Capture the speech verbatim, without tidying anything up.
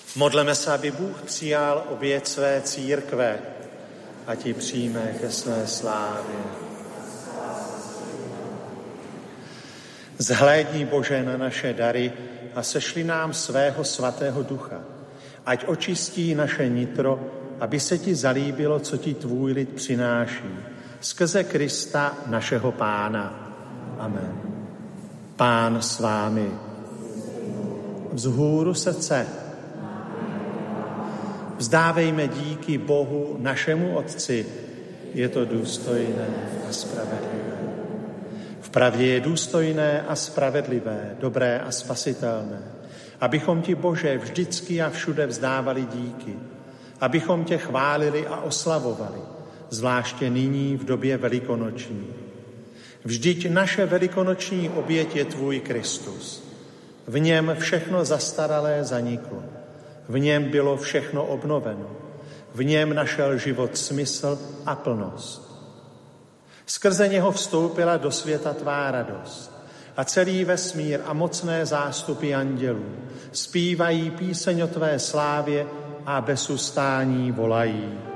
Modleme se, aby Bůh přijal oběť své církve a ti přijme ke své slávě. Zhlédni, Bože, na naše dary a sešli nám svého svatého ducha. Ať očistí naše nitro, aby se ti zalíbilo, co ti tvůj lid přináší. Skrze Krista, našeho Pána. Amen. Pán s vámi. Vzhůru srdce. Vzdávejme díky Bohu, našemu Otci. Je to důstojné a spravedlivé. Vpravdě je důstojné a spravedlivé, dobré a spasitelné, abychom ti, Bože, vždycky a všude vzdávali díky, abychom tě chválili a oslavovali, zvláště nyní v době velikonoční. Vždyť naše velikonoční oběť je tvůj Kristus. V něm všechno zastaralé zaniklo. V něm bylo všechno obnoveno. V něm našel život smysl a plnost. Skrze něho vstoupila do světa tvá radost a celý vesmír a mocné zástupy andělů zpívají píseň o tvé slávě a bez ustání volají.